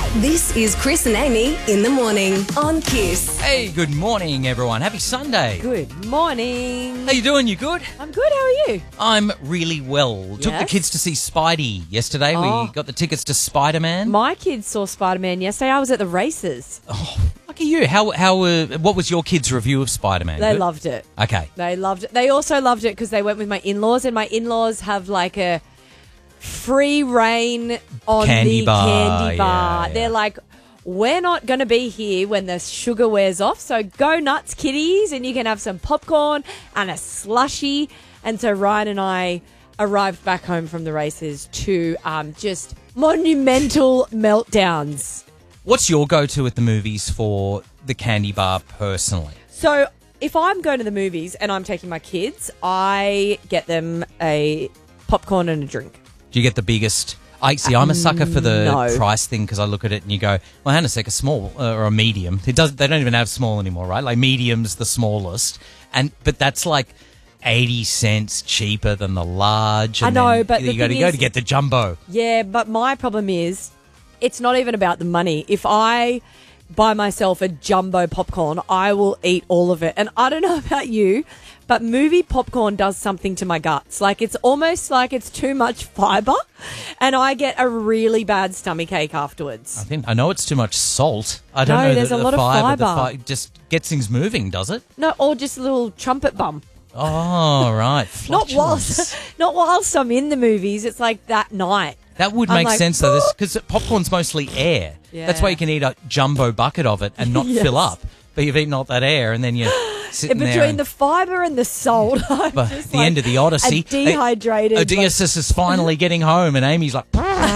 This is Chris and Amy in the morning on Kiss. Hey, good morning, everyone. Happy Sunday. Good morning. How you doing? You good? I'm good. How are you? I'm really well. Took the Yes? kids to see Spidey yesterday. Oh. We got the tickets to Spider-Man. My kids saw Spider-Man yesterday. I was at the races. Lucky you. What was your kids' review of Spider-Man? They Good? loved it. Okay. They loved it. They also loved it because they went with my in-laws, and my in-laws have like a free reign on Candy the bar, candy bar. yeah. They're like, we're not going to be here when the sugar wears off, so go nuts, kiddies, and you can have some popcorn and a slushie. And so Ryan and I arrived back home from the races to just monumental meltdowns. What's your go-to at the movies for the candy bar personally? So if I'm going to the movies and I'm taking my kids, I get them a popcorn and a drink. Do you get the biggest? I'm a sucker for the no. price thing because I look at it and you go, well, hang on a sec, a small or a medium. They don't even have small anymore, right? Like medium's the smallest, but that's like 80 cents cheaper than the large. And I know, then but the you got to thing go is- to get the jumbo. Yeah, but my problem is it's not even about the money. If I buy myself a jumbo popcorn, I will eat all of it. And I don't know about you, but movie popcorn does something to my guts. Like it's almost like it's too much fiber and I get a really bad stomachache afterwards. I know it's too much salt. I don't No, know. there's that a the lot of fibre. just gets things moving, does it? No, or just a little trumpet bum. Oh, right. Not Flatulence. whilst I'm in the movies. It's like that night. That would I'm make like, sense, though, because popcorn's mostly air. Yeah. That's why you can eat a jumbo bucket of it and not Yes. fill up. But you've eaten all that air, and then you're sitting there. Between and- the fibre and the salt, I'm But just the like end of the Odyssey, a dehydrated. Odysseus is finally getting home, and Amy's like,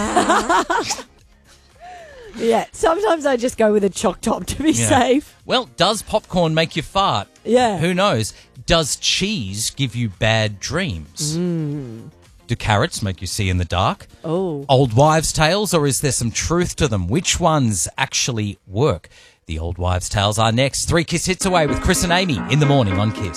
Yeah, sometimes I just go with a choc top to be Yeah. safe. well, does popcorn make you fart? Yeah. Who knows? Does cheese give you bad dreams? Do carrots make you see in the dark? Oh. Old wives' tales, or is there some truth to them? Which ones actually work? The old wives' tales are next. 3 Kiss Hits away with Chris and Amy in the morning on Kiss.